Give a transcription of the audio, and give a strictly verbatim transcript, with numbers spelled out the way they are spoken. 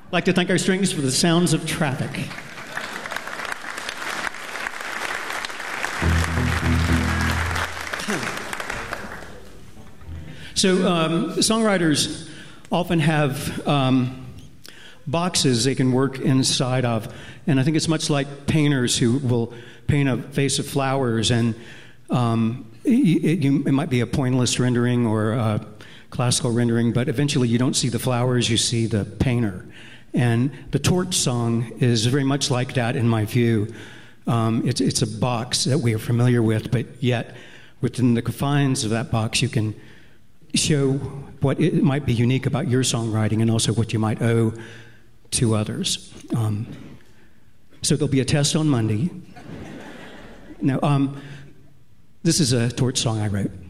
I'd like to thank our strings for the sounds of traffic. So um, songwriters often have um, boxes they can work inside of, and I think it's much like painters who will paint a vase of flowers, and um, it, you, it might be a pointillist rendering or a classical rendering, but eventually you don't see the flowers, you see the painter. And the Torch song is very much like that in my view. Um, it's, it's a box that we are familiar with, but yet within the confines of that box you can show what it might be unique about your songwriting and also what you might owe to others. Um, so there'll be a test on Monday. Now, um, this is a Torch song I wrote.